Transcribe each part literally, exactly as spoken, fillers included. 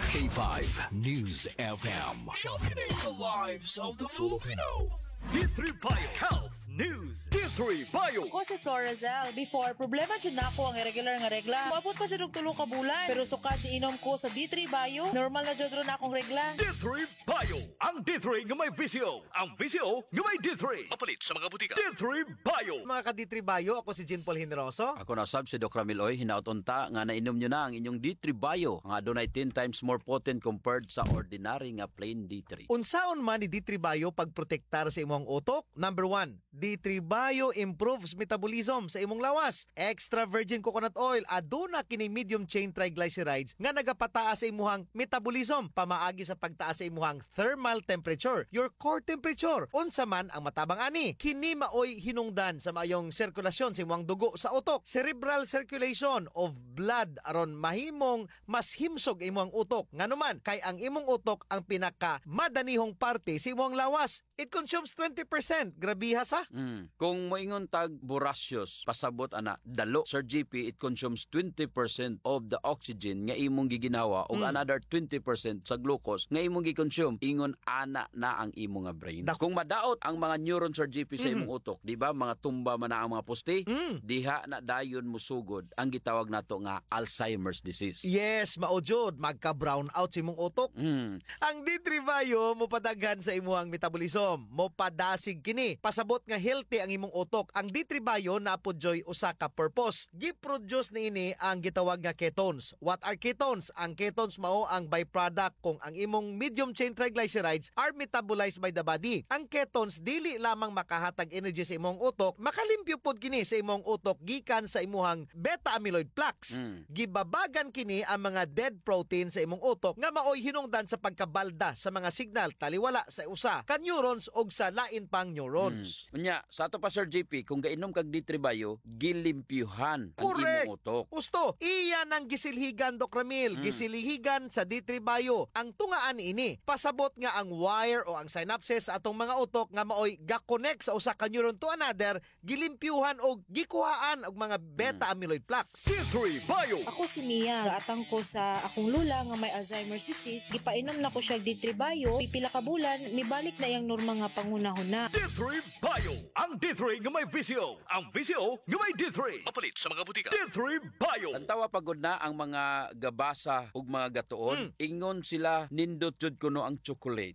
K five News F M. Championing the lives of the Filipino. D three Bio Health News. D three Bio. Ako si Florazel. Before, problema dyan na ako ang irregular nga regla. Maabot pa dyan og tulo ka bulan. Pero sukad inom ko sa D three Bio, normal na dyan na akong regla. D three Bio. Ang D three nga may V C O. Ang V C O nga may D three. Mapalit sa mga butika. D three Bio. Mga ka-D three Bio, ako si Jean Paul Generoso. Ako na sab si Doc Ramiloy, hinautunta nga nainom nyo na ang inyong D three Bio nga adunay ten times more potent compared sa ordinary nga plain D three. Unsaon man ni D three Bio pagprotektar sa imong utok? Number one, D three Bio improves metabolism sa imong lawas. Extra virgin coconut oil aduna kini medium chain triglycerides nga nagapataas sa imuhang metabolism, pamaagi sa pagtaas sa imuhang thermal temperature, your core temperature. Unsa man ang matabang ani, kini maoy hinungdan sa maayong sirkulasyon sa imuhang dugo sa utok. Cerebral circulation of blood aron mahimong mas himsog imuhang utok. Nganuman kay ang imong utok ang pinaka madanihong parte sa imong lawas. It consumes twenty percent. Grabiha sa? Mm. Kung moingon tag borasios, pasabot ana, dalo. Sir G P, it consumes twenty percent of the oxygen nga imong giginawa o mm. another twenty percent sa glucose nga imong gi-consume. Ingon ana na ang imong nga brain. Da- Kung madaot ang mga neuron, Sir G P, sa imong mm-hmm. utok, di ba, mga tumba man na ang mga poste, mm. diha na dayon musugod ang gitawag nato nga Alzheimer's disease. Yes, maujod, magka-brown out sa imong utok. Mm. Ang D three Bio mopadaghan sa imong metabolism, mopadasig kini. Pasabot nga healthy ang imong utok. Ang D three Bio naapodyoy usa ka purpose. Gi-produce niini ang gitawag nga ketones. What are ketones? Ang ketones mao ang byproduct kung ang imong medium chain triglycerides are metabolized by the body. Ang ketones dili lamang makahatag energy sa imong utok, makalimpyo pod kini sa imong utok gikan sa imuhang beta amyloid plaques. Mm. Gibabagan kini ang mga dead protein sa imong utok nga maoy hinungdan sa pagkabalda sa mga signal taliwala sa usa ka neurons og sa lain pang neurons. Mm. Unya, sa ato pa Sir J P, kung gainom kag D three Bio, gilimpyuhan ang Correct. imong utok. Gusto, iyan ang gisilhigan, Doc Ramil. Mm. Gisilhigan sa D three Bio. Ang tungaan ini, pasabot nga ang wire o ang synapses sa atong mga utok nga maoy ga-connect sa usa ka neuron to another, gilimpyuhan o gikuhaan og mga beta amyloid plaques. D three Bio. Ako si Mia. Gaatang ko sa akong lula nga may Alzheimer's disease. Gipainom na ko siya D three Bio. Pipila ka bulan, mibalik na yang norma nga pangunahon na. D three Bio. Ang D three nga may V C O. Ang V C O nga may D three. Mapalit sa mga butika. D three Bio. Tantawa pagod na ang mga gabasa ug mga gatuon, mm. ingon sila nindot jud kuno ang chocolate.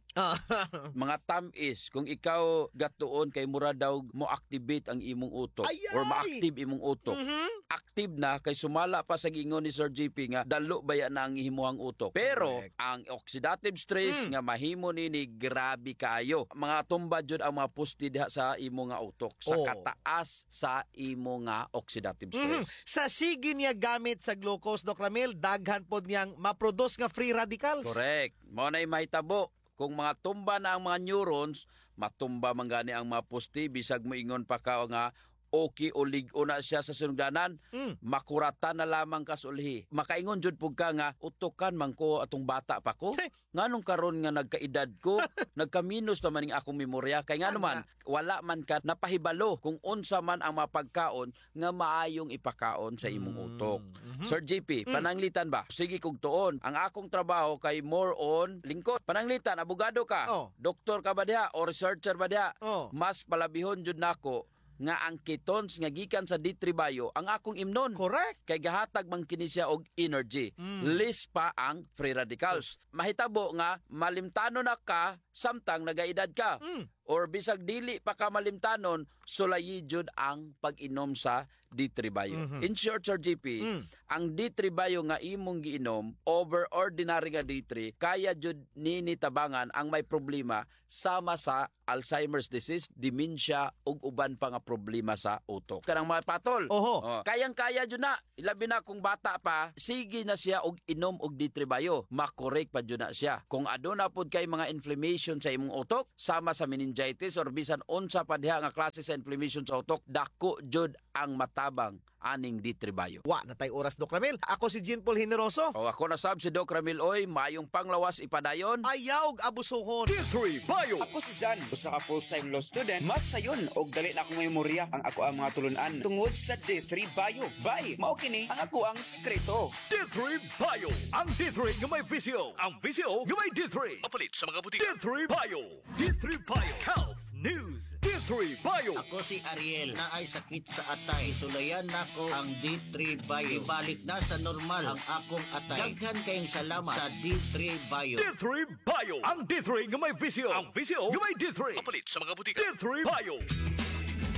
Mga tamis, kung ikaw gatuon kay mura daw mo activate ang imong utok Ayay! or ma-active imong utok. Mm-hmm. Active na kay sumala pa sa gingon ni Sir J P nga dalo baya na ang himuhang utok. Pero correct. Ang oxidative stress mm. nga mahimo nini grabe kayo. Mga tumba jud ang mga pusti diha sa imo nga utok sa oh. kataas sa imo nga oxidative stress. Mm. Sa sige niya gamit sa glucose, Doc Ramil, daghan pod niyang maproduce nga free radicals. Correct. Mao nay mahitabo. Kung mga tumba na ang mga neurons, matumba man gani ang mga pusti, bisag mo ingon pa ka nga okay o ligo na siya sa sinugdanan, mm. makurata na lamang ka sulhi. Makaingon jud pug ka nga utukan man ko atong bata pa ko. Nganong karon nga nagkaedad ko, nagkaminos naman ning akong memorya kay ngano man wala man ka napahibalo kung unsa man ang mapagkaon nga maayong ipakaon sa imong utok. Mm-hmm. Sir J P, pananglitan ba? Sige kog tuon. Ang akong trabaho kay more on lingkod. Pananglitan, abogado ka, oh. doktor ka ba diha o researcher ba diha? Oh. Mas palabihon jud nako nga ang ketones nga gikan sa D three Bio ang akong imnon. Correct. Kay gahatag man kini siya og energy. Mm. List pa ang free radicals. Mahitabo nga malimtanon na ka samtang nagaedad ka. Mm. Or bisag dili pa ka malimtanon, sulayi jud ang pag-inom sa D three Bio. Mm-hmm. In short, Sir J P, mm. ang D three Bio nga imong giinom over ordinary nga D three, kaya jud nini tabangan ang may problema sama sa Alzheimer's disease, dementia ug uban pa nga problema sa utok. Kanang mga patol. Oho. Oh, kayang-kaya jud na. Ilabi na kung bata pa, sige na siya og inom og D three Bio. Makorek pa jud na siya. Kung aduna pud kay mga inflammation sa imong utok, sama sa meningitis meningitis or bisan unsa pa diha nga klase sa inflammation sa utok, dako jud ang matabang aning D three Bio. Wa na tay oras, Doc Ramil. Ako si Jean Paul Generoso. O ako na sab si Doc Ramil Oy, maayong panglawas ipadayon. Ayaw abusuhon. D three Bio. Ako si Jan, usa ka full-time law student. Mas sayon og dali na akong memorya ang ako ang mga tulunan tungod sa D three Bio. Bye, mao kini ang ako ang sikreto. D three Bio. Ang D three nga may visyo. Ang visyo nga may D three. Mapalit sa mga butika. D three Bio. D three Bio. Health News. D three Bio. Ako si Ariel na ay sakit sa atay. Sulayan nako ang D three Bio. Ibalik na sa normal ang akong atay. Daghan kayong salamat sa D three Bio. D three Bio. Ang D three nga may visyo. Ang visyo nga may D three. Mapalit sa mga butika. D three Bio.